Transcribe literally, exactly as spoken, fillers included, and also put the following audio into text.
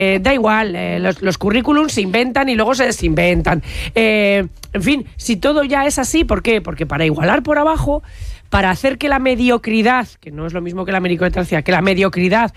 Eh, da igual, eh, los, los currículums se inventan y luego se desinventan. Eh, en fin, si todo ya es así, ¿por qué? Porque para igualar por abajo, para hacer que la mediocridad, que no es lo mismo que la meritocracia, que la mediocridad